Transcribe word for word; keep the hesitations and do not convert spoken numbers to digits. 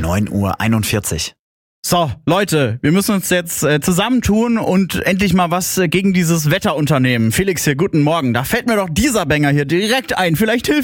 neun Uhr einundvierzig. So, Leute, wir müssen uns jetzt äh, zusammentun und endlich mal was äh, gegen dieses Wetter unternehmen. Felix hier, guten Morgen. Da fällt mir doch dieser Banger hier direkt ein. Vielleicht hilft